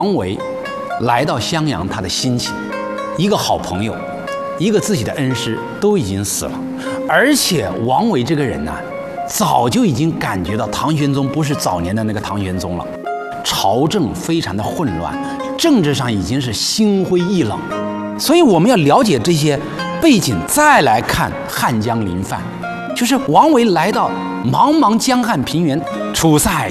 王维来到襄阳，他的心情，一个好朋友，一个自己的恩师都已经死了，而且王维这个人呢，早就已经感觉到唐玄宗不是早年的那个唐玄宗了，朝政非常的混乱，政治上已经是心灰意冷，所以我们要了解这些背景，再来看汉江临泛，就是王维来到茫茫江汉平原，楚塞